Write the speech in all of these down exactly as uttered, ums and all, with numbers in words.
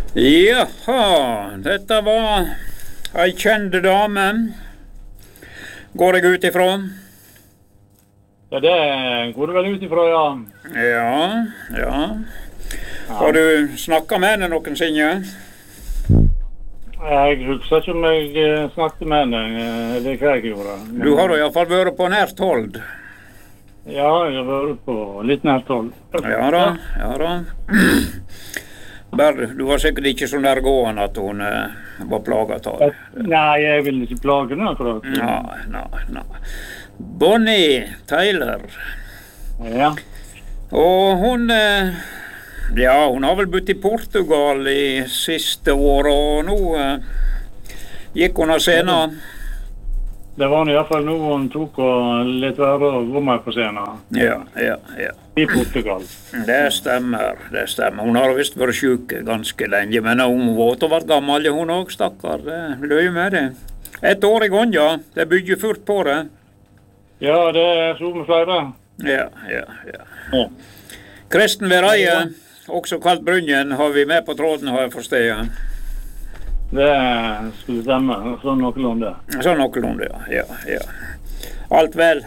Jaha, dette var ei kjent dame. Går jeg ut ifra? Ja, det går du vel ut ifra, ja. Ja, ja. Har du snakket med henne noensinne? Jeg husker ikke om jeg eh, snakket med henne, eh, det er hva jeg gjorde. Men, Du har i hvert fall vært på nært hold. Ja, jeg har vært på litt nært hold. Ja da, ja da. Bare, du var sikkert ikke så nærgående at hun eh, var plaget av det. Nei, jeg vil ikke plage henne akkurat. Nei, nei, nei. Bonnie Tyler. Ja. Og hun eh, Ja, hun har vel bodd i Portugal i siste år, og nå eh, gikk hun av scenen. Det var i hvert fall noe hun tok og litt være og gå med på scenen. Ja, ja, ja. I Portugal. Det stemmer, det stemmer. Hun har visst vært syk ganske lenge, men hun var til å være gammel, hun også, stakkar. Det løy med det. Et år i gang, ja. Det bygger fort på det. Ja, det er så med flere. Ja, ja, ja. Ja. Kristen Vereie, også kalt Brynjen, har vi med på tråden, har jeg forstått. Det skulle stemme, sånn noenlunde. Sånn noenlunde, ja. ja, ja. Alt vel?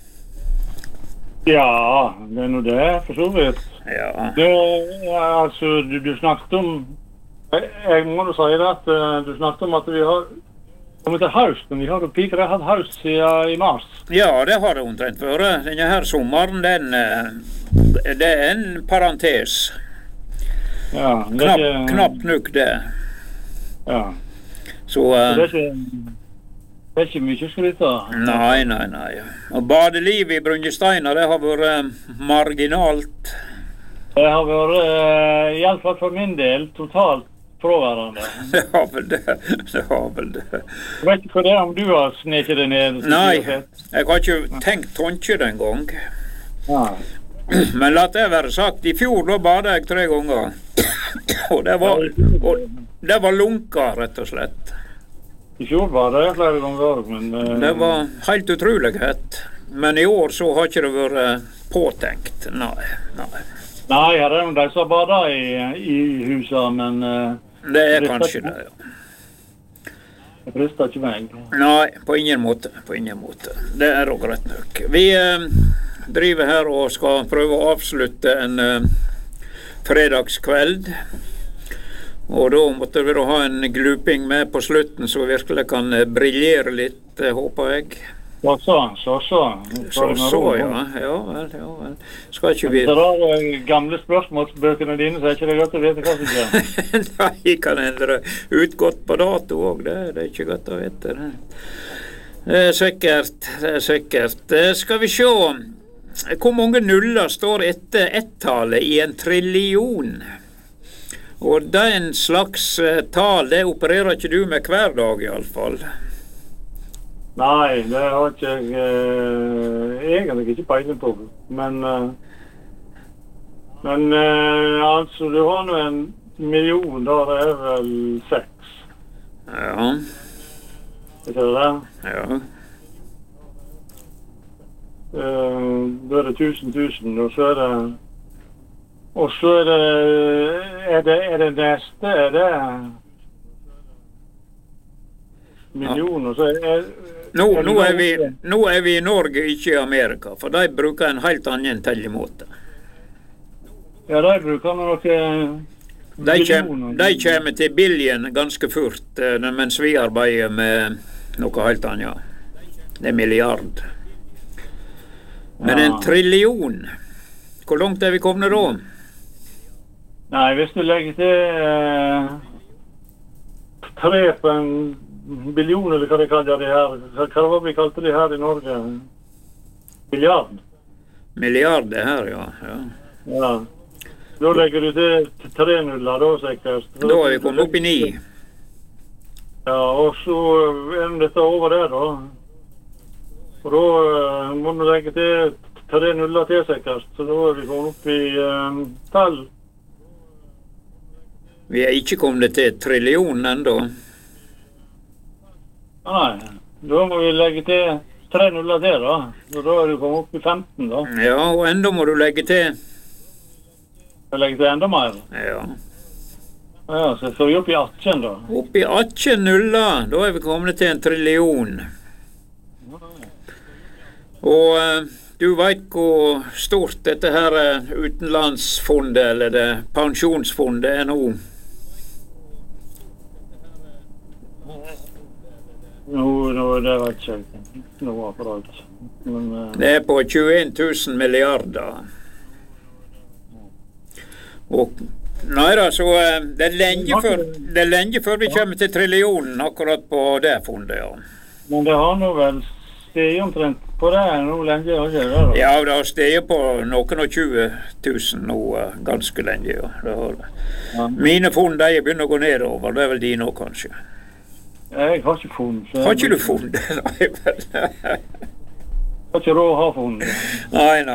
Ja, det er nå det, for så vidt. Ja. Det, ja, altså, du, du snakket om, jeg, jeg må jo si det at uh, du snakket om at vi har kommet til høsten. Vi har jo pikere hatt høst siden i mars. Ja, det har det omtrent vært. Denne her sommeren, den, uh, det er en parentes. Ja, det er Knapp, ikke... knapt nok det. Ja. Så, Så uh, det, er ikke, det er ikke mye skryt av. Nei, nei, nei. Og badelivet i Brynjesteina, det har vært uh, marginalt. Det har vært, uh, i alle fall for min del, totalt fraværende. Det har vel det. Det har vel det. Jeg vet ikke for det om du har sneket deg ned. Nei, jeg har ikke tenkt tonke den gang. Nei. Men la det være sagt, i fjor da badet jeg tre ganger. Og det var, og det var lunka, rett og slett. I fjor var det flere ganger, men... Uh, Det var helt utrolig hett. Men i år så har ikke det vært påtenkt. Nei, nei. Nei, her er de som bader i, i huset, men... Uh, Det er kanskje det, ja. Det frister ikke meg. Nei, på ingen måte. På ingen måte. Det er også rett nok. Vi eh, driver her og skal prøve å avslutte en eh, fredagskveld. Og da måtte vi da ha en gluping med på slutten, så virkelig kan eh, briljere litt, eh, håper jeg. Så så, så så. Så så, ja. Ja vel, ja vel. Skal ikke vi... Så da er det gamle spørsmålsbøkene dine, så er ikke det godt å vite hva som skjer. Nei, kan endre utgått på dato også, det, det er ikke godt å vite det. Det er sikkert, det er sikkert. Eh, Skal vi se, hvor mange nuller står etter ett-tallet i en trillion? Og den slags eh, tal, det opererer ikke du med hver dag i alle fall. Nei, det har ikke jeg uh, egentlig ikke peiling på. Men, uh, men uh, altså, du har nå en million, da det er vel seks. Ja. Ikke det det? Ja. Uh, da er det tusen tusen, og så er det... Og så er det... Er det, er det neste, er det... Millioner, så er... Nå, nå, er vi, nå er vi i Norge, ikke i Amerika, for de bruker en helt annen tellemåte. Ja, de bruker noe De kommer, de kommer til billion ganske fort, mens vi arbeider med noe helt annet. Det er milliard. Men Ja. en trillion, hvor langt er vi kommet da? Nei, hvis du legger til eh, tre på en billion, eller hva de kaller det her, hva var vi kalte det her i Norge? Milliard. Milliard det her, ja. ja. Ja. Da legger du til tre nuller, da sikkert. Da er vi kommet opp i ni. Ja, og så er dette over der, da. Og da uh, må du legge til tre nuller til sikkert, så da er vi kommet opp i uh, tall. Vi er ikke kommet til trillion enda. Nei, da må vi legge til tre nuller til, da. Og da er du kommet opp i femten, da. Ja, og enda må du legge til. Jeg legger til enda mer. Ja. Ja, så får vi opp i atten da. Opp i atten nuller, da er vi kommet til en trillion. Og eh, du vet hvor stort dette her eh, utenlandsfondet, eller det pensjonsfondet er nå? Nå, nå, det vet jeg ikke. Nå akkurat. Men, uh... Det er på tjueen tusen milliarder. Og nei da, så uh, det er lenge før, det er lenge før vi kommer til trillionen akkurat på det fondet, ja. Men det har nå vel steget omtrent på det nå lenge, har ikke det da? Ja, det har steget på noen og tjue tusen nå uh, ganske lenge, ja. Det har det. Ja. Mine fond, de begynner å gå nedover, det er vel de nå kanskje. Jeg har ikke funnet. Har ikke du funnet? Nei, vel. Har ikke råd å ha funnet. Nei, nei.